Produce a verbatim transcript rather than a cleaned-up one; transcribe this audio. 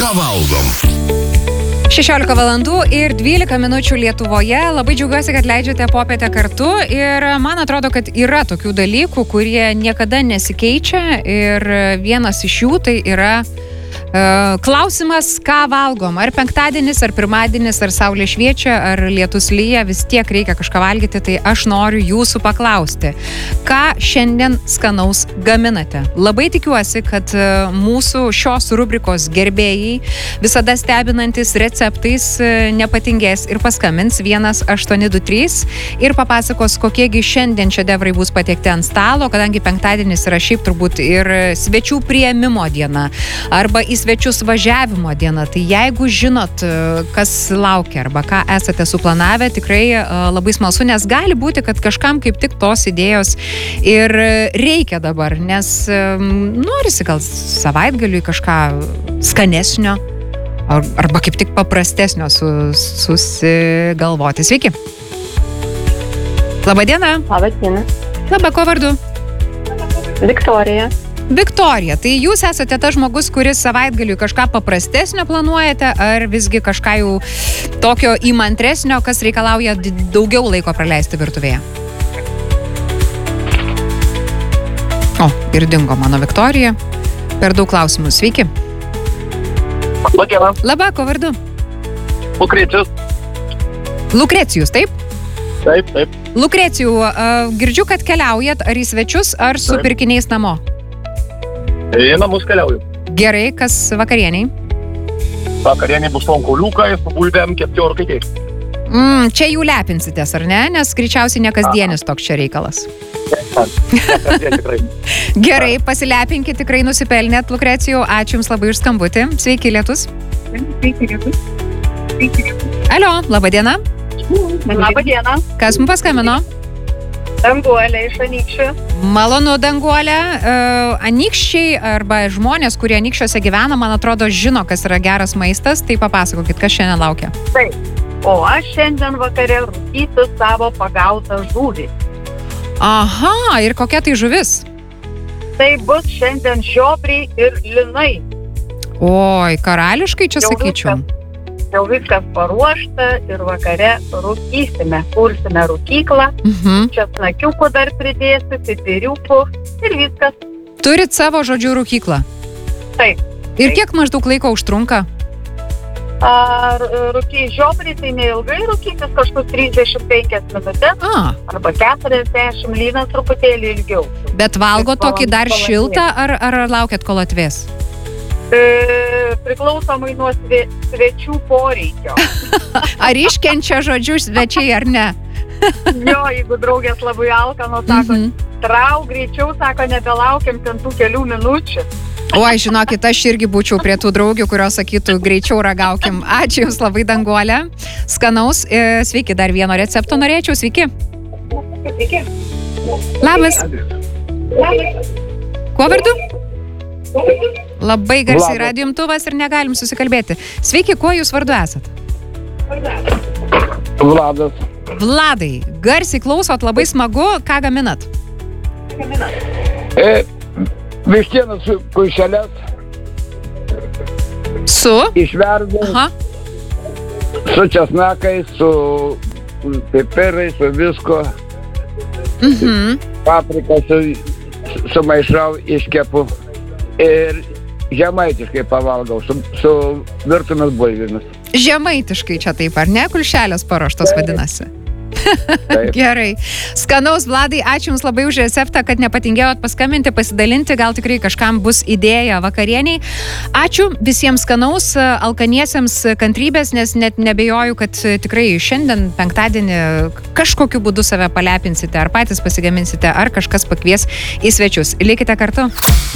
Ką valgom? šešiolika valandų ir dvylika minučių Lietuvoje. Labai džiaugiuosi, kad leidžiate popietę kartu ir man atrodo, kad yra tokių dalykų, kurie niekada nesikeičia ir vienas iš jų tai yra uh, klausimas, ką valgom. Ar penktadienis, ar pirmadienis, ar saulė šviečia, ar lietus lyja, vis tiek reikia kažką valgyti, tai aš noriu jūsų paklausti. Ką šiandien skanaus gaminate? Labai tikiuosi, kad uh, mūsų šios rubrikos gerbėjai, visada stebinantis receptais, uh, nepatingės ir paskambins vienas aštuoni du trys ir papasakos, kokiegi šiandien šedevrai bus patiekti ant stalo, kadangi penktadienis yra šiaip turbūt ir svečių priėmimo diena, arba į svečius važiavimo diena. Tai jeigu žinot, kas laukia arba ką esate suplanavę, tikrai uh, labai smalsu, nes gali būti, kad kažkam kaip tik tos idėjos ir reikia dabar, nes um, norisi gal savaitgaliui kažką skanesnio ar, arba kaip tik paprastesnio su, susigalvoti. Sveiki. Labą dieną. Labą dieną. Labą, ko vardu? Viktorija. Viktorija, tai jūs esate tas žmogus, kuris savaitgaliui kažką paprastesnio planuojate, ar visgi kažką jau tokio įmantresnio, kas reikalauja daugiau laiko praleisti virtuvėje? O, ir dingo mano Viktorija. Per daug klausimų. Sveiki. Labą dieną. Labą, ko vardu? Lukrecijus. Lukrecijus, taip? Taip, taip. Lukrecijų, uh, girdžiu, kad keliaujat ar į svečius, ar su Taip. pirkiniais namo? Į namus keliauju. Gerai, kas vakarieniai? Vakarienė bus tonkauliukai, su bulvėm, kepti orkaitė. Mm, čia jų lepinsitės, ar ne? Nes greičiausiai nekasdienis toks čia reikalas. Tikrai. Gerai, pasilepinkit, tikrai nusipelnėt, Lukrecijų. Ačiū Jums labai už skambutį. Sveiki, lietus. Sveiki, lietus. Sveiki, lietus. Alio, laba diena. Labą dieną. Kas mums paskambino? Danguolė iš Anykščių. Malonu, Danguolė. Uh, Anykščiai arba žmonės, kurie Anykščiuose gyvena, man atrodo, žino, kas yra geras maistas. Tai papasakokit, kas šiandien laukia. Taip. O aš šiandien vakare rūkysiu savo pagautą žuvį. Aha, ir kokia tai žuvis? Tai bus šiandien žiobriai ir linai. Oi, karališkai čia Jau sakyčiau. viskas. Jau viskas paruošta ir vakare rūkysime. Kursime rūkyklą, Mhm. česnakiukų dar pridėsiu, pipiriukų ir viskas. Turit savo žodžių rūkyklą. Taip. Ir kiek maždaug laiko užtrunka? Ar rūky žiobriai tai neilgai rūkytis, kažkur trisdešimt penkias minutės A, arba keturiasdešimt, lynas truputėlį ilgiau. bet valgo Taip, tokį dar valandėlę. šiltą ar, ar laukiat, kol atvės? E, priklausomai nuo sve, svečių poreikio. Ar iškenčia žodžių svečiai ar ne? Jo, jeigu draugės labai alkano, sako, Mhm. trauk greičiau, sako, nebelaukiam ten tų kelių minučių. Oi, žinokit, aš irgi būčiau prie tų draugių, kurios sakytų, greičiau ragaukim. Ačiū Jums labai, Danguolė. Skanaus. E, sveiki, dar vieno recepto norėčiau. Sveiki. Sveiki. Labas. Kuo vardu? Labai garsiai Vladas. radijo imtuvas ir negalim susikalbėti. Sveiki, kuo Jūs vardu esat? Vladas. Vladai, garsiai klausot, labai smagu. Ką gaminat? E, vištienos kuišelės Su? išverda Aha. su česnakais, su pipirais, su visko, Mhm. papriką su, sumaišau, iškepu ir žemaitiškai pavalgau su, su virtomis bulvėmis. Žemaitiškai čia taip, ar ne? Kulšelės paruoštos vadinasi. Taip. Gerai. Skanaus, Vladai, ačiū Jums labai už receptą, kad nepatingėjot paskambinti, pasidalinti, gal tikrai kažkam bus idėja vakarieniai. Ačiū visiems skanaus, alkaniesiems kantrybės, nes net nebejoju, kad tikrai šiandien penktadienį kažkokiu būdu save palepinsite, ar patys pasigaminsite, ar kažkas pakvies į svečius. Likite kartu.